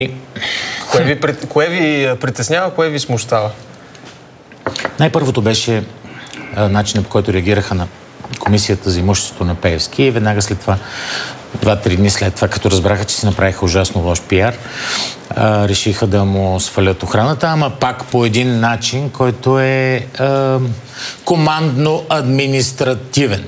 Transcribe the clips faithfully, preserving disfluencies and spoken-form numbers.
Кое ви, кое ви притеснява, кое ви смущава? Най-първото беше а, начинът, по който реагираха на Комисията за имуществото на Пеевски и веднага след това, два-три дни след това, като разбраха, че си направиха ужасно лош пиар, а, решиха да му свалят охраната, ама пак по един начин, който е а, командно-административен.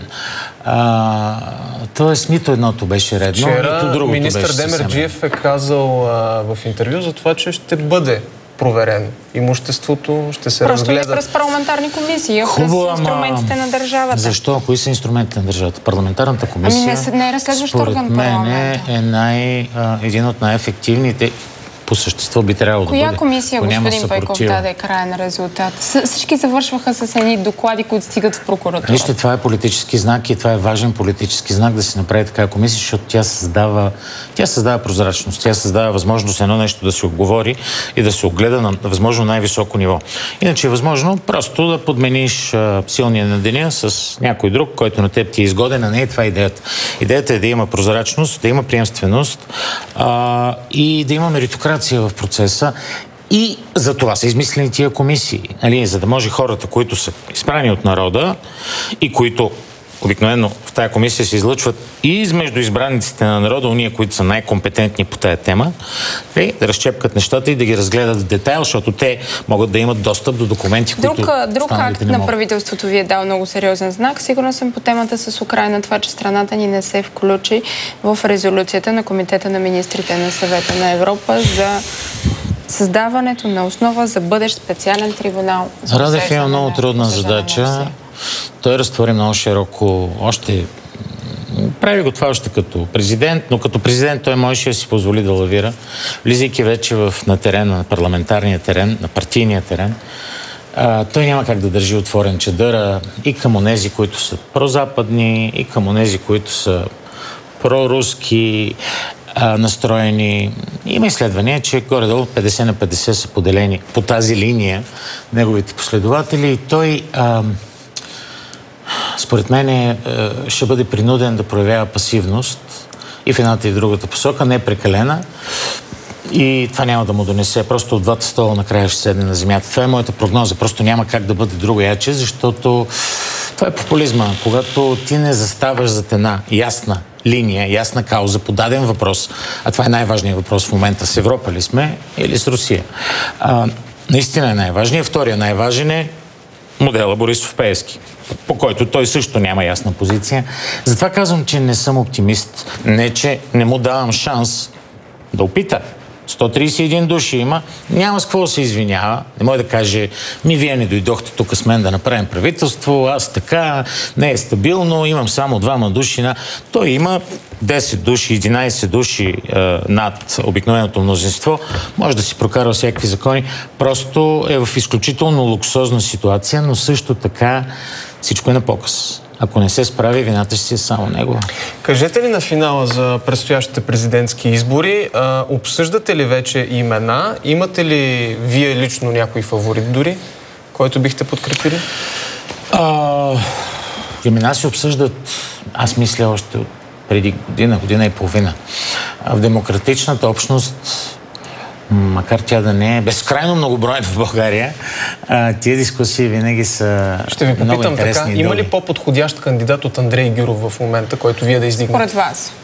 А, тоест, нито едното беше редно, Вчера нито другото министър беше Демерджиев е казал а, в интервю за това, че ще бъде проверен имуществото, ще се Просто разгледа. Просто не през парламентарни комисии, а през инструментите на държавата. Защо? Кои са инструментите на държавата? Парламентарната комисия, ами не, не е разследващ орган парламента. Е най, а, един от най-ефективните. По същество би трябвало Коя да бъде. комисия, господин Пейков, даде краен резултат? Всички завършваха с едни доклади, които стигат в прокуратура. Вижте, това е политически знак и това е важен политически знак да се направи такава комисия, защото тя създава, тя създава прозрачност, тя създава възможност едно нещо да се отговори и да се огледа на възможно най-високо ниво. Иначе е възможно просто да подмениш а, силния на деня с някой друг, който на теб ти е изгоден, а не е това идеята. Идеята е да има прозрачност, да има приемственост а, и да има меритокрация в процеса и за това са измислени тия комисии. Нали? За да може хората, които са избрани от народа и които обикновено в тая комисия се излъчват и измежду избраниците на народа, уния, които са най-компетентни по тая тема, да разчепкат нещата и да ги разгледат в детайл, защото те могат да имат достъп до документи, друг, които Друг акт на правителството ви е дал много сериозен знак. Сигурно съм по темата с Украйна, това, че страната ни не се включи в резолюцията на Комитета на министрите на Съвета на Европа за създаването на основа за бъдещ специален трибунал. Радев има много трудна задача. Той разтвори много широко, още прави го това още като президент, но като президент той можеше да си позволи да лавира, влизайки вече в, на терена, на парламентарния терен, на партийния терен. А, той няма как да държи отворен чадъра и към онези, които са прозападни, и към онези, които са проруски а, настроени. Има изследвания, че горе-долу петдесет на петдесет са поделени по тази линия неговите последователи и той а, според мен е, ще бъде принуден да проявява пасивност и в едната и в другата посока, не е прекалена и това няма да му донесе. Просто от двата стола накрая ще седне на земята. Това е моята прогноза. Просто няма как да бъде друго яче, защото това е популизма. Когато ти не заставаш зад една ясна линия, ясна кауза по даден въпрос, а това е най-важният въпрос в момента, с Европа ли сме или с Русия. А, наистина е най-важният. Втория най-важен е модела Борисов-Пеевски, по който той също няма ясна позиция. Затова казвам, че не съм оптимист. Не, че не му давам шанс да опита. сто тридесет и един души има, няма с какво да се извинява. Не може да каже, ми вие не дойдохте тук с мен да направим правителство, аз така, не е стабилно, имам само двама души. На... Той има десет души, единайсет души е, над обикновеното мнозинство, може да си прокарва всякакви закони. Просто е в изключително луксозна ситуация, но също така всичко е на показ. Ако не се справи, вината ще си е само негова. Кажете ли на финала за предстоящите президентски избори, а, обсъждате ли вече имена? Имате ли вие лично някой фаворит дори, който бихте подкрепили? А, имена се обсъждат, аз мисля, още от преди година, година и половина. А в демократичната общност, макар тя да не е безкрайно многобройна в България, а, тия дискусии винаги са Ще ви много попитам интересни. така, има ли по-подходящ кандидат от Андрей Гюров в момента, който вие да издигнете? Според вас?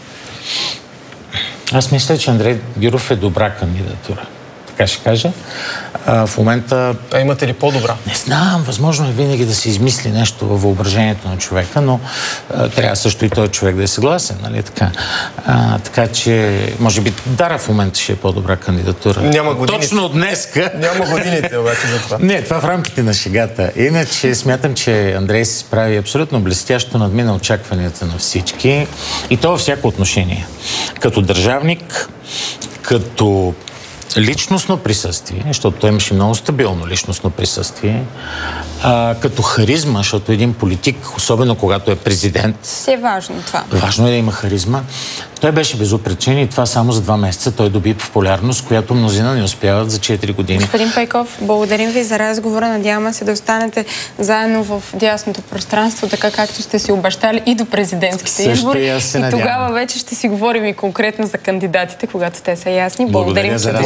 Аз мисля, че Андрей Гюров е добра кандидатура. Така ще кажа. А, в момента... А имате ли по-добра? Не знам, възможно е винаги да се измисли нещо във въображението на човека, но а, трябва също и този човек да е съгласен, нали така? А, така че, може би, Дара в момента ще е по-добра кандидатура. Няма годините. Точно днеска. Няма годините обаче за това. Не, това в рамките на шегата. Иначе смятам, че Андрей се справи абсолютно блестящо, надмина очакванията на всички и то във всяко отношение. Като държавник, като личностно присъствие, защото той имаше много стабилно личностно присъствие, а, като харизма, защото един политик, особено когато е президент... Си е важно това. Важно е да има харизма. Той беше безупречен и това само за два месеца той доби популярност, която мнозина не успяват за четири години. Господин Пейков, благодарим ви за разговора. Надяваме се да останете заедно в дясното пространство, така както сте си обещали и до президентските избори. И, и тогава вече ще си говорим и конкретно за кандидатите, когато те са ясни. Благодарим, Благодаря за